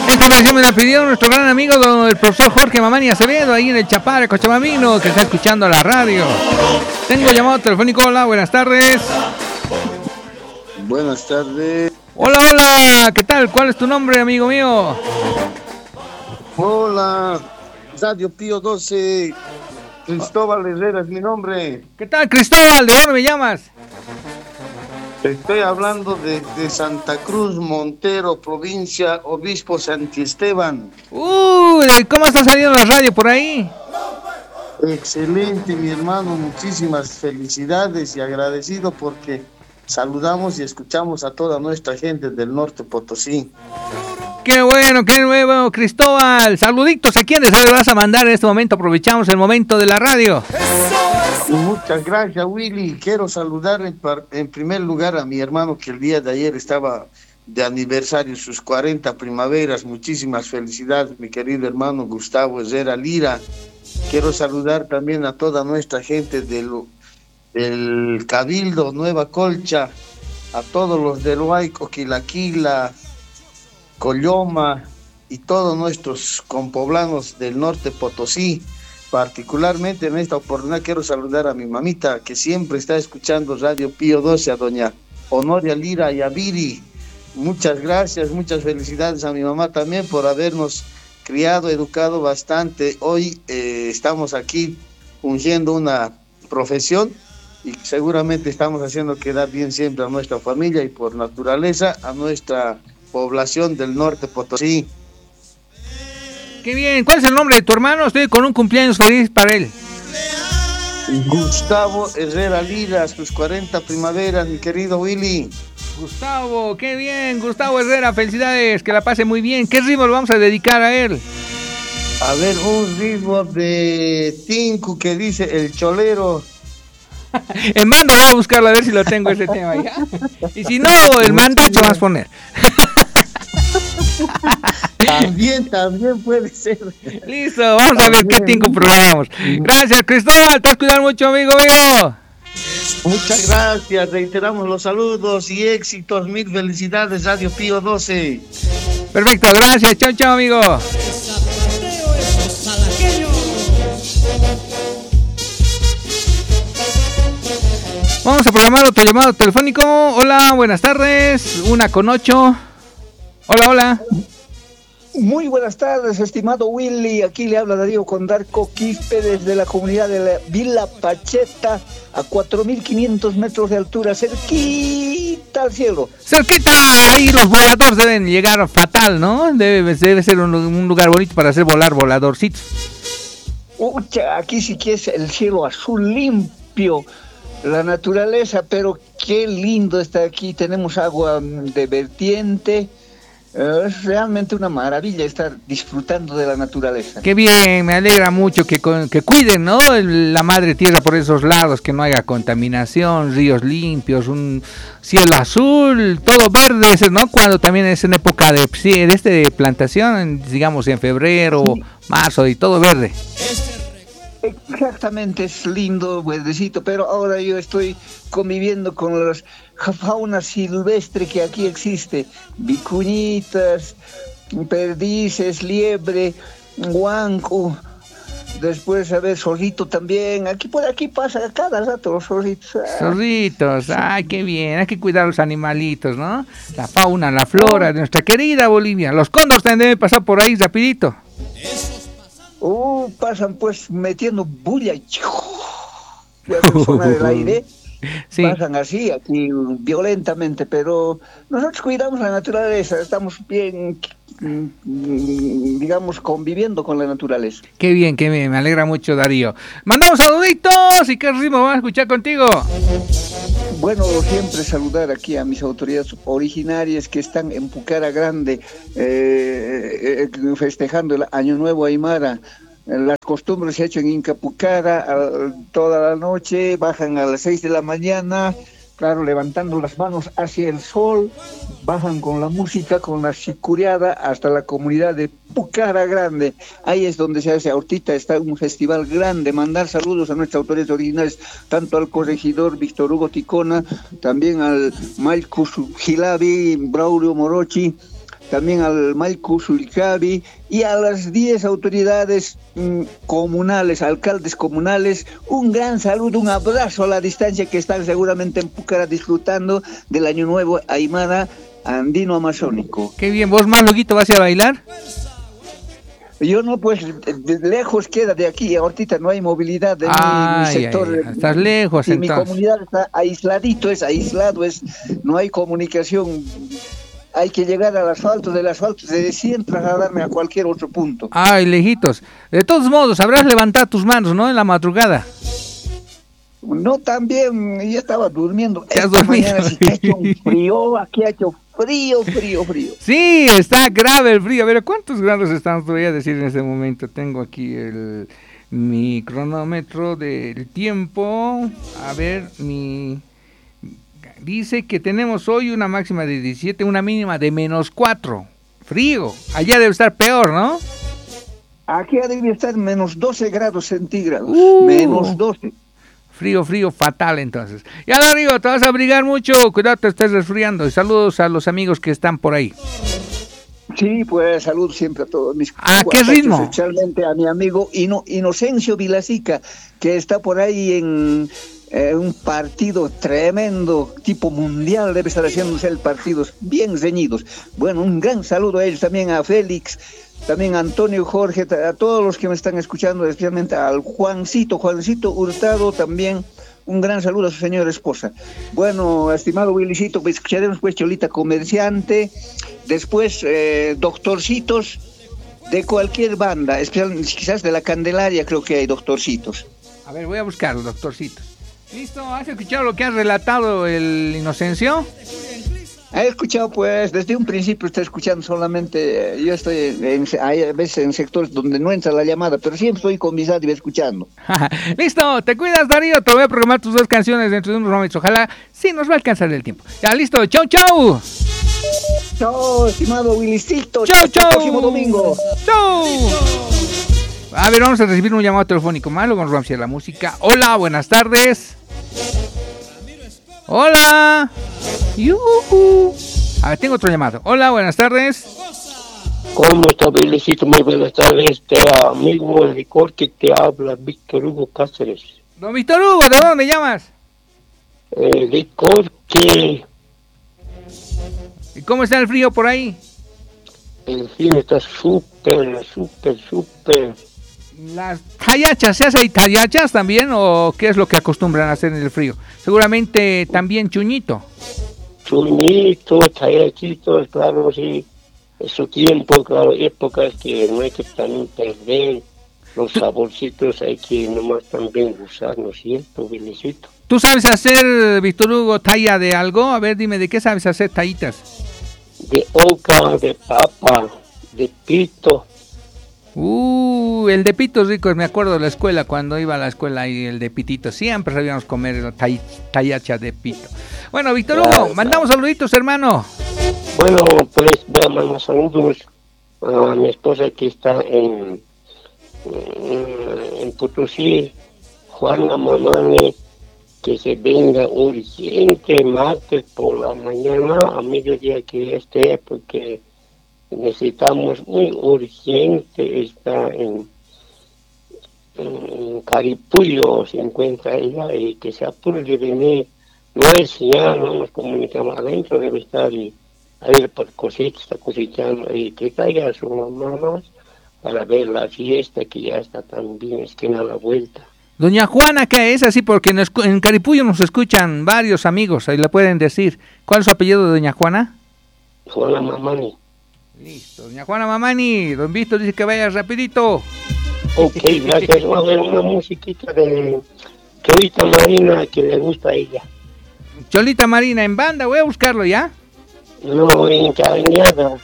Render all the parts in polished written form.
Esta canción me la pidió nuestro gran amigo el profesor Jorge Mamani Acevedo, ahí en el Chapare, Cochabamino, que está escuchando la radio. Tengo llamado telefónico. Hola, buenas tardes. Buenas tardes. Hola, hola, ¿qué tal? ¿Cuál es tu nombre, amigo mío? Hola, Radio Pío 12. Cristóbal Herrera es mi nombre. ¿Qué tal, Cristóbal? ¿De dónde me llamas? Estoy hablando de Santa Cruz, Montero, provincia, Obispo Santiesteban. ¿Cómo está saliendo la radio por ahí? Excelente, mi hermano, muchísimas felicidades y agradecido porque saludamos y escuchamos a toda nuestra gente del norte Potosí. Qué bueno, Cristóbal. Saluditos, ¿a quiénes se le vas a mandar en este momento? Aprovechamos el momento de la radio. Muchas gracias, Willy. Quiero saludar en primer lugar a mi hermano que el día de ayer estaba de aniversario, sus 40 primaveras. Muchísimas felicidades, mi querido hermano Gustavo Herrera Lira. Quiero saludar también a toda nuestra gente del Cabildo Nueva Colcha, a todos los del Huayco, Quilaquila, Colloma y todos nuestros compoblanos del norte Potosí. Particularmente en esta oportunidad quiero saludar a mi mamita que siempre está escuchando Radio Pío 12, a doña Honoria Lira y a Viri. Muchas gracias, muchas felicidades a mi mamá también por habernos criado, educado bastante. Hoy estamos aquí ungiendo una profesión y seguramente estamos haciendo quedar bien siempre a nuestra familia y por naturaleza a nuestra población del norte Potosí. Qué bien, ¿cuál es el nombre de tu hermano? Estoy con un cumpleaños feliz para él. Gustavo Herrera Lira, sus 40 primaveras, mi querido Willy. Gustavo, qué bien, Gustavo Herrera, felicidades, que la pase muy bien. ¿Qué ritmo le vamos a dedicar a él? A ver, un ritmo de Tinku que dice El Cholero. El mando, voy a buscarlo a ver si lo tengo ese tema ya. Y si no, el mandacho vas a poner. También puede ser. Listo, vamos a ver qué Tinku programamos. Gracias, Cristóbal, te has cuidado mucho, amigo mío. Muchas gracias, reiteramos los saludos y éxitos, mil felicidades, Radio Pío 12. Perfecto, gracias, chao, chao, amigo. Vamos a programar otro llamado telefónico. Hola, buenas tardes, 1:08. Hola. Muy buenas tardes, estimado Willy. Aquí le habla Darío Condarco Quispe desde la comunidad de la Villa Pacheta, a 4.500 metros de altura, cerquita al cielo. Cerquita, ahí los voladores deben llegar fatal, ¿no? Debe ser un lugar bonito para hacer volar voladorcitos. Aquí sí que es el cielo azul limpio, la naturaleza, pero qué lindo está aquí. Tenemos agua de vertiente. Es realmente una maravilla estar disfrutando de la naturaleza. Qué bien, me alegra mucho que cuiden, ¿no? La madre tierra por esos lados, que no haya contaminación, ríos limpios, un cielo azul, todo verde, ¿no? Cuando también es en época de plantación, digamos en febrero, sí, marzo y todo verde. Exactamente, es lindo, verdecito, pero ahora yo estoy conviviendo con la fauna silvestre que aquí existe, vicuñitas, perdices, liebre, guanco, después a ver, zorrito también, por aquí pasa cada rato los zorritos. Zorritos, ay, qué bien, hay que cuidar los animalitos, ¿no? La fauna, la flora de nuestra querida Bolivia. Los cóndores también deben pasar por ahí rapidito. Pasan pues metiendo bulla y sonar el aire. Sí. Pasan así aquí violentamente, pero nosotros cuidamos la naturaleza, estamos bien, digamos, conviviendo con la naturaleza. Qué bien, me alegra mucho, Darío. Mandamos saluditos y qué ritmo vamos a escuchar contigo. Bueno, siempre saludar aquí a mis autoridades originarias que están en Pucara Grande, festejando el Año Nuevo Aymara. Las costumbres se han hecho en Inca Pucara toda la noche, bajan a las 6 de la mañana, claro, levantando las manos hacia el sol, bajan con la música, con la chicuriada, hasta la comunidad de Pucara Grande. Ahí es donde se hace, ahorita está un festival grande. Mandar saludos a nuestras autoridades originales, tanto al corregidor Víctor Hugo Ticona, también al Malcus Gilavi, Braulio Morochi, también al Maiku Sulcavi y a las 10 autoridades comunales, alcaldes comunales, un gran saludo, un abrazo a la distancia, que están seguramente en Pucara disfrutando del Año Nuevo Aymara andino amazónico. Qué bien, ¿vos más loguito vas a bailar? Yo no, pues de lejos queda de aquí, ahorita no hay movilidad de mi sector. Estás lejos, y entonces. Mi comunidad está aisladito, no hay comunicación. Hay que llegar al asfalto, del asfalto de 100 trasladarme a cualquier otro punto. Ay, lejitos. De todos modos, habrás levantado tus manos, ¿no? En la madrugada. No, también, ya estaba durmiendo. ¿Te has dormido? Mañana sí que ha hecho un frío, aquí ha hecho frío. Sí, está grave el frío. A ver, ¿cuántos grados estamos? Te voy a decir en este momento. Tengo aquí mi cronómetro del tiempo. A ver, dice que tenemos hoy una máxima de 17, una mínima de -4. Frío. Allá debe estar peor, ¿no? Aquí debe estar -12 grados centígrados. -12. Frío fatal, entonces. Ya, Darío, te vas a abrigar mucho. Cuidado, te estés resfriando. Y saludos a los amigos que están por ahí. Sí, pues saludos siempre a todos mis ¿A qué ritmo? Especialmente a mi amigo Inocencio Vilaseca, que está por ahí en un partido tremendo, tipo mundial, debe estar haciéndose el partidos bien reñidos. Bueno, un gran saludo a ellos, también a Félix, también a Antonio, Jorge, a todos los que me están escuchando, especialmente al Juancito Hurtado, también un gran saludo a su señora esposa. Bueno, estimado Willycito, pues escucharemos pues Cholita Comerciante, después Doctorcitos de cualquier banda, especialmente quizás de la Candelaria, creo que hay Doctorcitos. A ver, voy a buscar los Doctorcitos. ¿Listo? ¿Has escuchado lo que ha relatado el Inocencio? He escuchado, pues, desde un principio estoy escuchando solamente, yo estoy hay a veces en sectores donde no entra la llamada, pero siempre estoy con mis y escuchando. Listo, te cuidas, Darío, te voy a programar tus 2 canciones dentro de unos momentos, ojalá, sí, nos va a alcanzar el tiempo. Ya, listo, chau. Chau, estimado Willycito. Chau. Próximo domingo. Chau. A ver, vamos a recibir un llamado telefónico más, luego nos vamos a ir a la música. Hola, buenas tardes. Hola. ¡Yuhu! A ver, tengo otro llamado. Hola, buenas tardes. ¿Cómo está, Willycito? Muy buenas tardes. Amigo de licor que te habla, Víctor Hugo Cáceres. Don Víctor Hugo, ¿de dónde me llamas? Licor que... ¿Y cómo está el frío por ahí? El frío está súper. ¿Las tallachas, se hace tallachas también o qué es lo que acostumbran a hacer en el frío? Seguramente también chuñito. Chuñito, tallachitos, claro, sí. Es su tiempo, claro, épocas que no hay que también perder. Los saborcitos hay que nomás también usar, ¿no es cierto, Willycito? ¿Tú sabes hacer, Víctor Hugo, talla de algo? A ver, dime, ¿de qué sabes hacer tallitas? De oca, de papa, de pito. El de pito rico, me acuerdo de la escuela, cuando iba a la escuela y el de pitito, siempre sabíamos comer tallacha de pito. Bueno, Víctor Hugo, mandamos saluditos, hermano. Bueno, pues voy a mandar saludos a mi esposa que está en Potosí, Juana Mamane, que se venga urgente martes por la mañana, a mediodía que esté, porque necesitamos muy urgente, está en Caripullo, se encuentra ella, y que se apure de venir. No es ya, no nos comunicamos adentro, debe estar y a ver por cosecha, está cosechando, y que caiga a su mamá más para ver la fiesta que ya está también esquina a la vuelta. Doña Juana, ¿qué es? Así porque en Caripullo nos escuchan varios amigos, ahí le pueden decir. ¿Cuál es su apellido de Doña Juana? Juana Mamani. Listo, Doña Juana Mamani, don Víctor dice que vaya rapidito. Ok, gracias. Vamos a ver una musiquita de Cholita Marina que le gusta a ella. Cholita Marina en banda, voy a buscarlo ya. No, en cañada.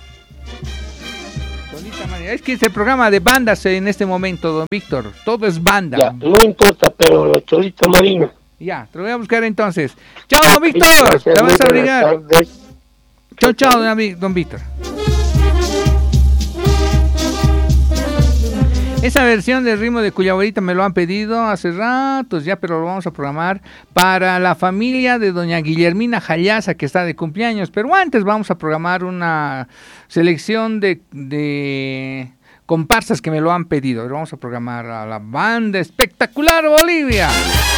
Cholita Marina, es que es el programa de bandas en este momento, don Víctor. Todo es banda. Ya, no importa, pero la Cholita Marina. Ya, te lo voy a buscar entonces. Chao, don Víctor, gracias, te vas a abrigar. Chao, don Víctor. Esa versión del ritmo de Cuyahuarita me lo han pedido hace ratos ya, pero lo vamos a programar para la familia de doña Guillermina Jayaza, que está de cumpleaños. Pero antes vamos a programar una selección de comparsas que me lo han pedido. Vamos a programar a la banda Espectacular Bolivia.